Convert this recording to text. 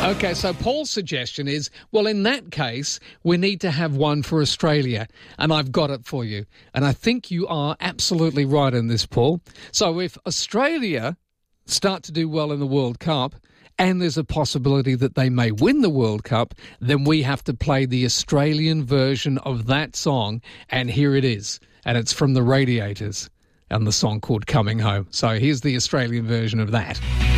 Okay, so Paul's suggestion is, well, in that case, we need to have one for Australia, and I've got it for you. And I think you are absolutely right in this, Paul. So if Australia start to do well in the World Cup, and there's a possibility that they may win the World Cup, then we have to play the Australian version of that song, and here it is. And it's from the Radiators, and the song called Coming Home. So here's the Australian version of that.